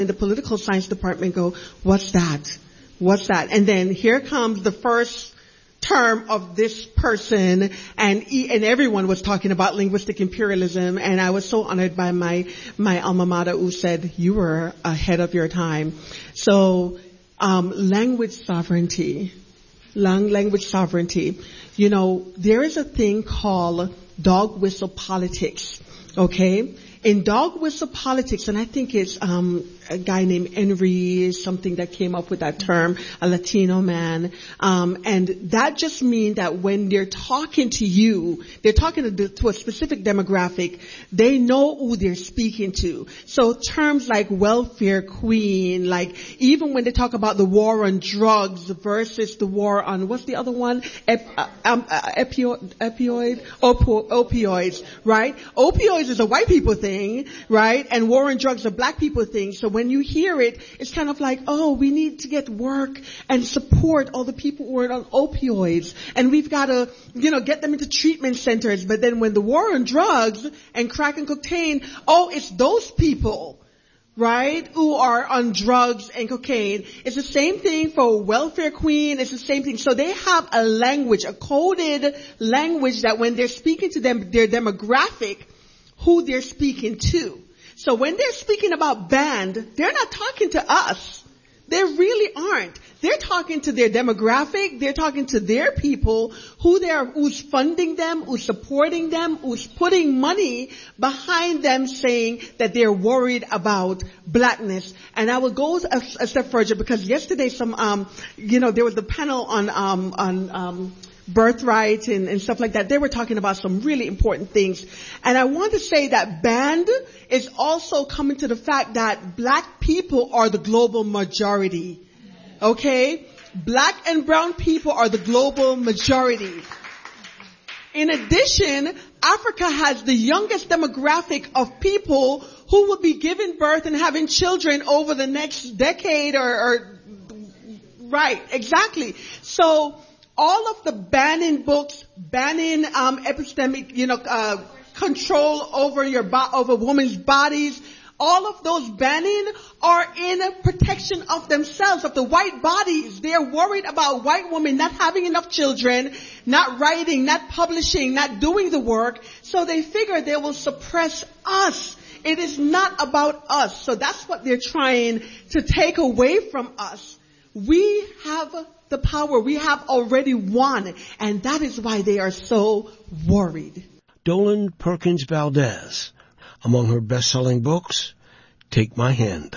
in the political science department go, what's that? What's that? And then here comes the first term of this person, and everyone was talking about linguistic imperialism, and I was so honored by my alma mater who said, you were ahead of your time. So, language sovereignty. Language sovereignty. You know, there is a thing called dog whistle politics. Okay? In dog whistle politics, and I think it's a guy named Henry, something that came up with that term, a Latino man, and that just means that when they're talking to you, they're talking to a specific demographic, they know who they're speaking to. So terms like welfare queen, like even when they talk about the war on drugs versus the war on, what's the other one? Opioids, right? Opioids is a white people thing, right? And war on drugs is a black people thing. So when you hear it, it's kind of like, oh, we need to get work and support all the people who are on opioids. And we've got to, get them into treatment centers. But then when the war on drugs and crack and cocaine, oh, it's those people, right, who are on drugs and cocaine. It's the same thing for welfare queen. It's the same thing. So they have a language, a coded language that when they're speaking to them, their demographic, who they're speaking to. So when they're speaking about band, they're not talking to us. They really aren't. They're talking to their demographic. They're talking to their people, who's funding them, who's supporting them, who's putting money behind them, saying that they're worried about blackness. And I will go a step further because yesterday there was the panel on birthright and stuff like that. They were talking about some really important things. And I want to say that band is also coming to the fact that black people are the global majority. Okay? Black and brown people are the global majority. In addition, Africa has the youngest demographic of people who will be giving birth and having children over the next decade or right, exactly. So, all of the banning books, banning epistemic, control over women's bodies, all of those banning are in protection of themselves, of the white bodies. They're worried about white women not having enough children, not writing, not publishing, not doing the work. So they figure they will suppress us. It is not about us. So that's what they're trying to take away from us. We have the power. We have already won. And that is why they are so worried. Dolen Perkins Valdez. Among her best-selling books, Take My Hand.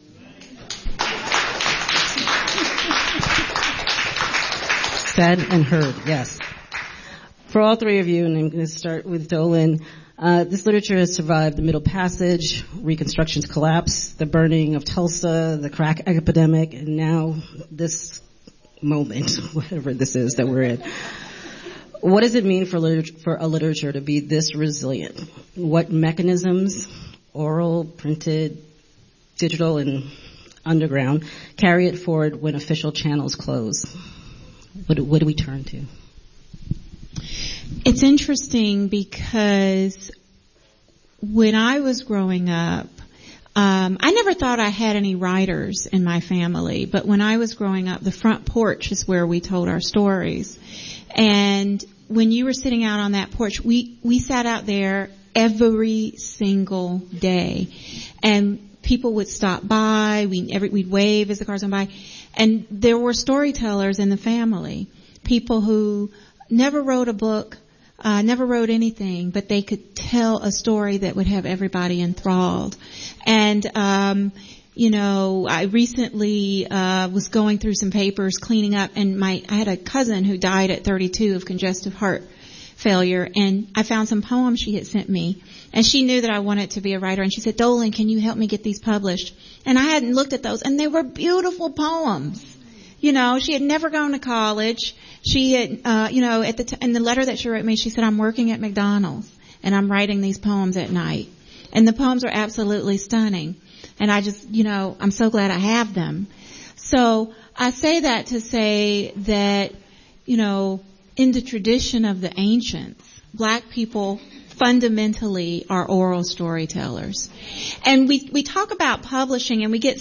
Said and heard, yes. For all three of you, and I'm going to start with Dolen, this literature has survived the Middle Passage, Reconstruction's collapse, the burning of Tulsa, the crack epidemic, and now this moment, whatever this is that we're in. What does it mean for a literature to be this resilient? What mechanisms, oral, printed, digital, and underground, carry it forward when official channels close? What do we turn to? It's interesting because when I was growing up, I never thought I had any writers in my family, but when I was growing up, the front porch is where we told our stories. And when you were sitting out on that porch, we sat out there every single day. And people would stop by, we'd wave as the cars went by. And there were storytellers in the family. People who never wrote a book, never wrote anything, but they could tell a story that would have everybody enthralled. And, I recently was going through some papers, cleaning up, and I had a cousin who died at 32 of congestive heart failure, and I found some poems she had sent me. And she knew that I wanted to be a writer, and she said, Dolen, can you help me get these published? And I hadn't looked at those, and they were beautiful poems. She had never gone to college. She had, in the letter that she wrote me, she said, I'm working at McDonald's, and I'm writing these poems at night. And the poems are absolutely stunning. And I just, I'm so glad I have them. So I say that to say that, in the tradition of the ancients, black people fundamentally are oral storytellers. And we talk about publishing and we get